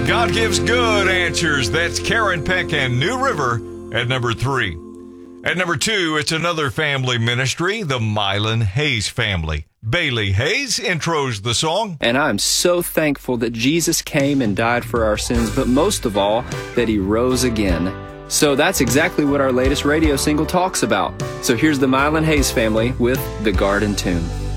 God gives good answers. That's Karen Peck and New River at number 3. At number 2, it's another family ministry, the Mylon Hayes family. Bailey Hayes intros the song. And I'm so thankful that Jesus came and died for our sins, but most of all, that he rose again. So that's exactly what our latest radio single talks about. So here's the Mylon Hayes family with The Garden Tomb.